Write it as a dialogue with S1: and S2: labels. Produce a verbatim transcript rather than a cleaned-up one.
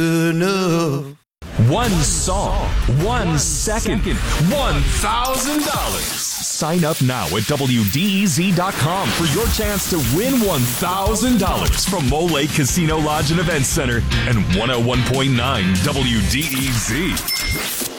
S1: enough.
S2: One song, one second, one thousand dollars. Sign up now at W D E Z dot com for your chance to win one thousand dollars from Mole Lake Casino Lodge and Event Center and one oh one point nine W D E Z.